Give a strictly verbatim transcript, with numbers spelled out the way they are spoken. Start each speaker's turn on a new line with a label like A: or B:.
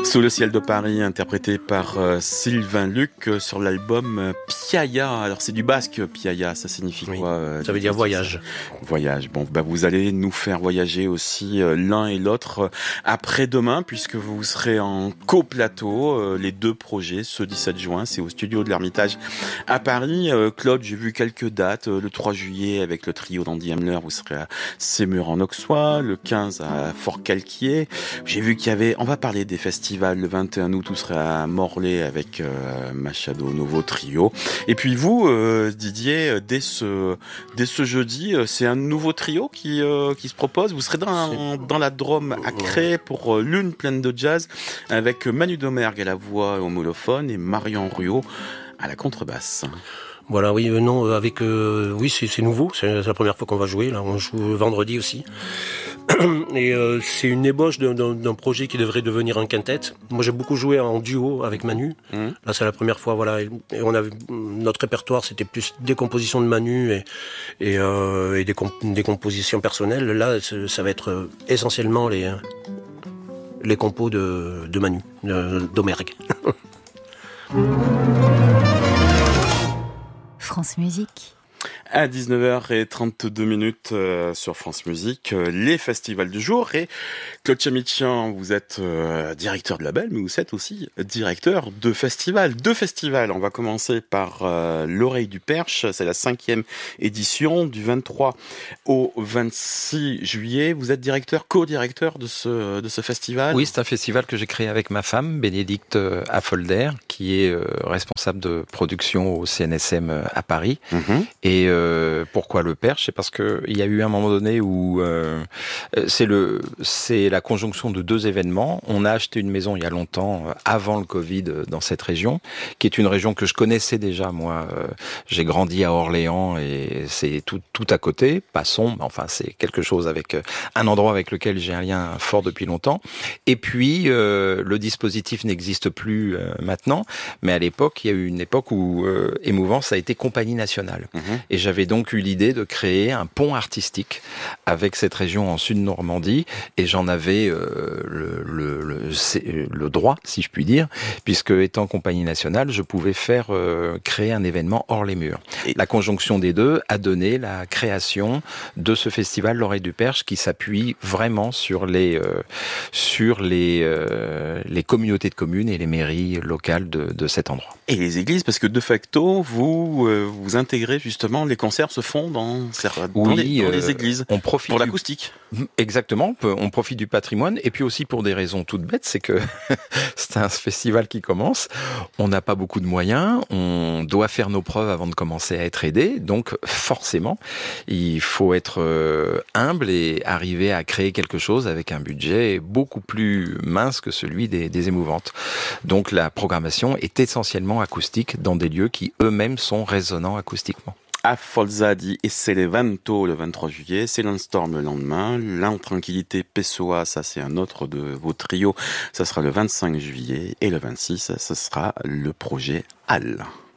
A: Sous le ciel de Paris, interprété par euh, Sylvain Luc euh, sur l'album euh, Piaya. Alors c'est du basque, Piaya, ça signifie
B: oui,
A: quoi euh,
B: ça veut dire voyage.
A: Voyage. Bon, bah vous allez nous faire voyager aussi euh, l'un et l'autre euh, après-demain, puisque vous serez en coplateau, euh, les deux projets, ce dix-sept juin, c'est au studio de l'Ermitage à Paris. Euh, Claude, j'ai vu quelques dates. Euh, le trois juillet, avec le trio d'Andy Hamler, vous serez à Sémur en Auxois. Le quinze à Fort-Calquier. J'ai vu qu'il y avait, on va parler des festivals. Le vingt et un août, vous serez à Morlaix avec euh, Machado Novo Trio. Et puis vous, euh, Didier, dès ce dès ce jeudi, euh, c'est un nouveau trio qui euh, qui se propose. Vous serez dans dans la Drôme à Cré pour euh, Lune pleine de jazz avec Manu Domergue à la voix et au monophone et Marion Ruot à la contrebasse.
B: Voilà, oui, euh, non, avec, euh, oui, c'est, c'est nouveau, c'est, c'est la première fois qu'on va jouer, là, on joue vendredi aussi. Et euh, c'est une ébauche d'un, d'un, d'un projet qui devrait devenir un quintet. Moi, j'ai beaucoup joué en duo avec Manu. Mmh. Là, c'est la première fois, voilà. Et, et on avait notre répertoire, c'était plus des compositions de Manu et et, euh, et des, comp- des compositions personnelles. Là, ça va être essentiellement les les compos de de Manu, de, d'Omergue.
C: France Musique.
A: À dix-neuf heures trente-deux minutes euh, sur France Musique, euh, les festivals du jour. Et Claude Chamichian, vous êtes euh, directeur de label, mais vous êtes aussi directeur de festival. Deux festivals, on va commencer par euh, l'Oreille du Perche, c'est la cinquième édition du vingt-trois au vingt-six juillet. Vous êtes directeur, co-directeur de ce, de ce festival?
D: Oui, c'est un festival que j'ai créé avec ma femme, Bénédicte Affolder, qui est euh, responsable de production au C N S M à Paris. Mm-hmm. Et euh, Euh, pourquoi le Perche? C'est parce que il y a eu un moment donné où euh, c'est le c'est la conjonction de deux événements. On a acheté une maison il y a longtemps, avant le Covid, dans cette région, qui est une région que je connaissais déjà. Moi, euh, j'ai grandi à Orléans et c'est tout tout à côté. Passons, mais enfin c'est quelque chose avec un endroit avec lequel j'ai un lien fort depuis longtemps. Et puis euh, le dispositif n'existe plus euh, maintenant, mais à l'époque il y a eu une époque où euh, Émouvance a été compagnie nationale. Mmh. Et j'avais donc eu l'idée de créer un pont artistique avec cette région en Sud-Normandie, et j'en avais euh, le, le, le, le droit, si je puis dire, puisque étant compagnie nationale, je pouvais faire euh, créer un événement hors les murs. Et la conjonction des deux a donné la création de ce festival L'Oreille du Perche, qui s'appuie vraiment sur les euh, sur les euh, les communautés de communes et les mairies locales de, de cet endroit.
A: Et les églises, parce que de facto, vous euh, vous intégrez justement, les concerts se font dans, dans,
D: oui,
A: les, dans
D: euh,
A: les églises,
D: on profite
A: pour
D: du...
A: l'acoustique.
D: Exactement, on profite du patrimoine, et puis aussi pour des raisons toutes bêtes, c'est que c'est un festival qui commence, on n'a pas beaucoup de moyens, on doit faire nos preuves avant de commencer à être aidé, donc forcément, il faut être humble et arriver à créer quelque chose avec un budget beaucoup plus mince que celui des, des émouvantes. Donc la programmation est essentiellement acoustique dans des lieux qui eux-mêmes sont résonnants acoustiquement.
A: À Folzadi et Celevanto le vingt-trois juillet, c'est Storm le lendemain, l'Intranquillité Pessoa, ça c'est un autre de vos trios, ça sera le vingt-cinq juillet, et le vingt-six, ça sera le projet Halle.